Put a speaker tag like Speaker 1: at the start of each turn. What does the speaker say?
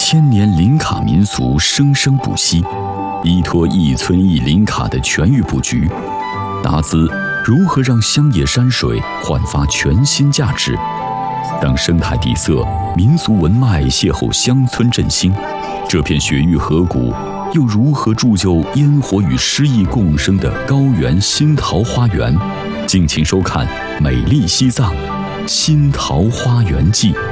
Speaker 1: 千年林卡民俗生生不息，依托一村一林卡的全域布局，达兹如何让乡野山水焕发全新价值？当生态底色、民俗文脉邂逅乡村振兴，这片雪域河谷又如何铸就烟火与诗意共生的高原新桃花源？敬请收看《美丽西藏·新桃花源记》。